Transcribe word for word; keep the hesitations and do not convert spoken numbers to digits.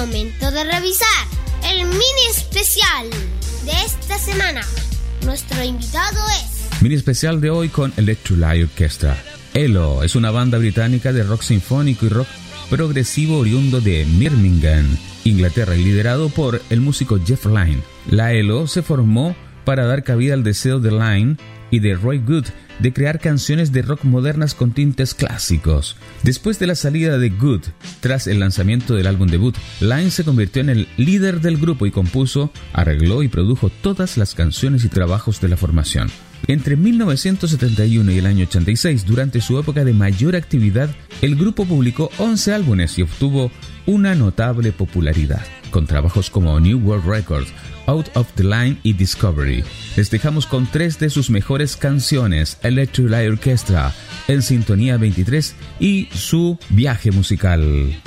momento de revisar el mini especial de esta semana. Nuestro invitado es... Mini especial de hoy con Electric Light Orchestra. E L O es una banda británica de rock sinfónico y rock progresivo oriundo de Birmingham, Inglaterra, y liderado por el músico Jeff Lynne. La E L O se formó para dar cabida al deseo de Lynne y de Roy Good de crear canciones de rock modernas con tintes clásicos. Después de la salida de Good, tras el lanzamiento del álbum debut, Lynne se convirtió en el líder del grupo y compuso, arregló y produjo todas las canciones y trabajos de la formación. Entre mil novecientos setenta y uno y el año ochenta y seis, durante su época de mayor actividad, el grupo publicó once álbumes y obtuvo una notable popularidad, con trabajos como New World Records, Out of the Line y Discovery. Les dejamos con tres de sus mejores canciones, Electric Light Orchestra, en Sintonía veintitrés y su viaje musical.